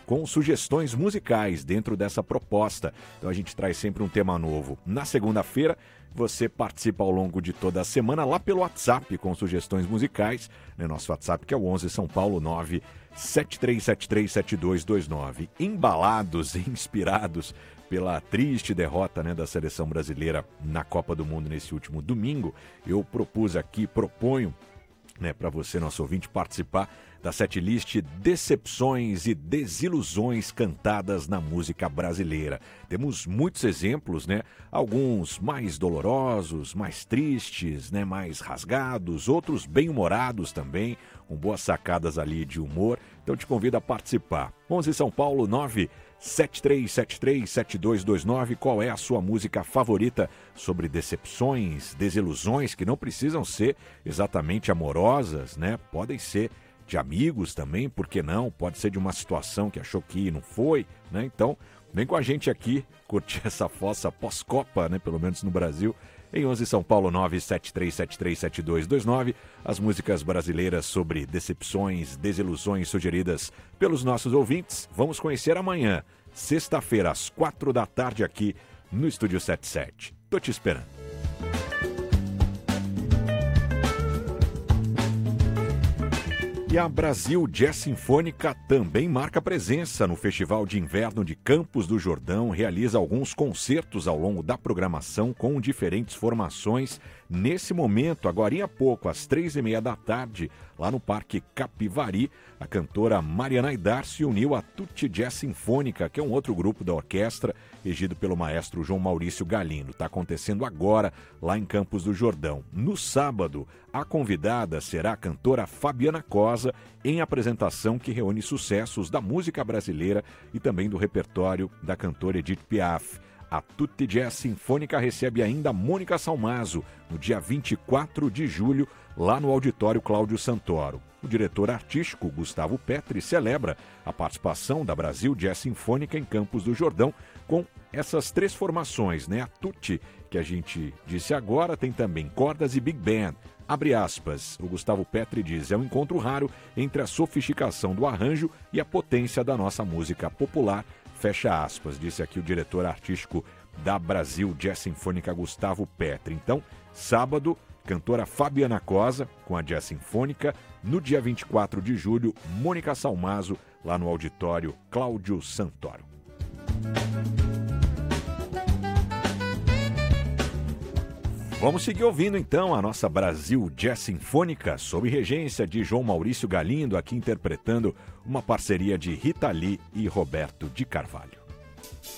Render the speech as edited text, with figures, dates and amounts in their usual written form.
com sugestões musicais dentro dessa proposta. Então a gente traz sempre um tema novo. Na segunda-feira, você participa ao longo de toda a semana lá pelo WhatsApp com sugestões musicais. Nosso WhatsApp que é o 11 São Paulo 973737229. Embalados e inspirados pela triste derrota da seleção brasileira na Copa do Mundo nesse último domingo, eu proponho para você, nosso ouvinte, participar da setlist Decepções e Desilusões cantadas na música brasileira. Temos muitos exemplos, alguns mais dolorosos, mais tristes, mais rasgados, outros bem-humorados também, com boas sacadas ali de humor. Então te convido a participar. 11 São Paulo 973737229. Qual é a sua música favorita sobre decepções, desilusões, que não precisam ser exatamente amorosas, Podem ser de amigos também, por que não? Pode ser de uma situação que achou que não foi, Então, vem com a gente aqui curtir essa fossa pós-Copa, pelo menos no Brasil, em 11 São Paulo 973737229, as músicas brasileiras sobre decepções, desilusões sugeridas pelos nossos ouvintes. Vamos conhecer amanhã, sexta-feira, às 4h aqui no Estúdio 77. Tô te esperando. E a Brasil Jazz Sinfônica também marca presença no Festival de Inverno de Campos do Jordão, realiza alguns concertos ao longo da programação com diferentes formações. Nesse momento, agorinha há pouco, às 15h30, lá no Parque Capivari, a cantora Mariana Aidar se uniu à Tutti Jazz Sinfônica, que é um outro grupo da orquestra, regido pelo maestro João Maurício Galindo. Está acontecendo agora, lá em Campos do Jordão. No sábado, a convidada será a cantora Fabiana Cosa, em apresentação que reúne sucessos da música brasileira e também do repertório da cantora Edith Piaf. A Tutti Jazz Sinfônica recebe ainda Mônica Salmazo, no dia 24 de julho, lá no Auditório Cláudio Santoro. O diretor artístico, Gustavo Petri, celebra a participação da Brasil Jazz Sinfônica em Campos do Jordão com essas três formações, A Tutti, que a gente disse agora, tem também cordas e big band. Abre aspas, o Gustavo Petri diz, é um encontro raro entre a sofisticação do arranjo e a potência da nossa música popular. Fecha aspas, disse aqui o diretor artístico da Brasil Jazz Sinfônica, Gustavo Petri. Então, sábado, cantora Fabiana Cosa com a Jazz Sinfônica. No dia 24 de julho, Mônica Salmazo, lá no Auditório Cláudio Santoro. Vamos seguir ouvindo então a nossa Brasil Jazz Sinfônica, sob regência de João Maurício Galindo, aqui interpretando uma parceria de Rita Lee e Roberto de Carvalho.